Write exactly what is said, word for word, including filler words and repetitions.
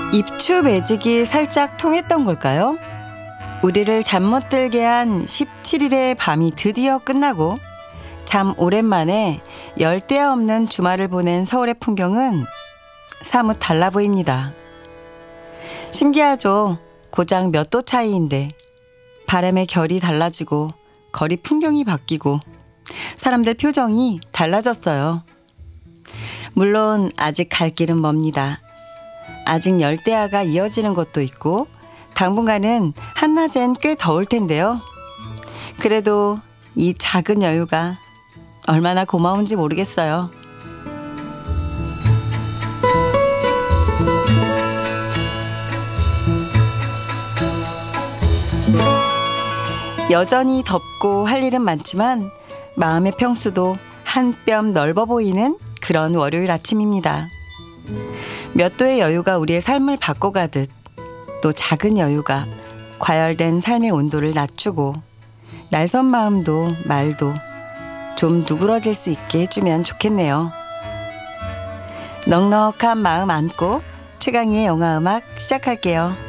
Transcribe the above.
입추 매직이 살짝 통했던 걸까요? 우리를 잠 못 들게 한 십칠 일의 밤이 드디어 끝나고 참 오랜만에 열대야 없는 주말을 보낸 서울의 풍경은 사뭇 달라 보입니다. 신기하죠? 고작 몇 도 차이인데 바람의 결이 달라지고 거리 풍경이 바뀌고 사람들 표정이 달라졌어요. 물론 아직 갈 길은 멉니다. 아직 열대야가 이어지는 곳도 있고 당분간은 한낮엔 꽤 더울 텐데요. 그래도 이 작은 여유가 얼마나 고마운지 모르겠어요. 여전히 덥고 할 일은 많지만 마음의 평수도 한 뼘 넓어 보이는 그런 월요일 아침입니다. 몇 도의 여유가 우리의 삶을 바꿔가듯 또 작은 여유가 과열된 삶의 온도를 낮추고 날선 마음도 말도 좀 누그러질 수 있게 해주면 좋겠네요. 넉넉한 마음 안고 최강희의 영화음악 시작할게요.